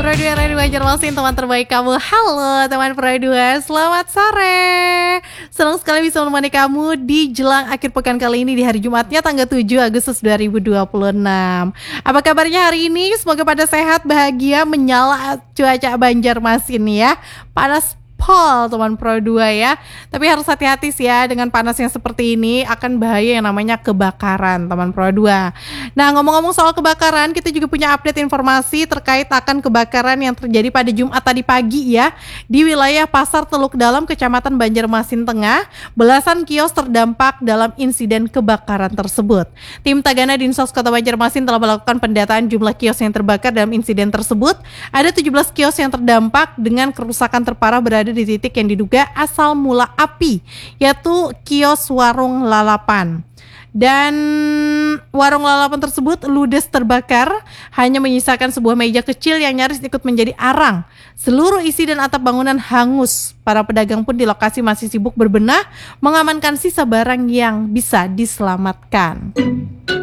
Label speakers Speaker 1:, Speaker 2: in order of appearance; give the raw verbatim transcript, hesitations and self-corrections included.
Speaker 1: Pro dua Radio Banjarmasin, teman terbaik kamu. Halo teman Pro dua, selamat sore. Senang sekali bisa menemani kamu di jelang akhir pekan kali ini di hari Jumatnya tanggal tujuh Agustus dua ribu dua puluh enam. Apa kabarnya hari ini? Semoga pada sehat, bahagia, menyala cuaca Banjarmasin ya. Panas pol teman Pro dua ya. Tapi harus hati-hati sih ya, dengan panas yang seperti ini akan bahaya yang namanya kebakaran teman Pro dua. Nah, ngomong-ngomong soal kebakaran, kita juga punya update informasi terkait akan kebakaran yang terjadi pada Jumat tadi pagi ya, di wilayah Pasar Teluk Dalam, Kecamatan Banjarmasin Tengah. Belasan kios terdampak dalam insiden kebakaran tersebut. Tim Tagana Dinsos Kota Banjarmasin telah melakukan pendataan jumlah kios yang terbakar dalam insiden tersebut. Ada tujuh belas kios yang terdampak dengan kerusakan terparah berada di titik yang diduga asal mula api, yaitu kios Warung Lalapan. Dan warung lalapan tersebut ludes terbakar, hanya menyisakan sebuah meja kecil yang nyaris ikut menjadi arang. Seluruh isi dan atap bangunan hangus. Para pedagang pun di lokasi masih sibuk berbenah mengamankan sisa barang yang bisa diselamatkan.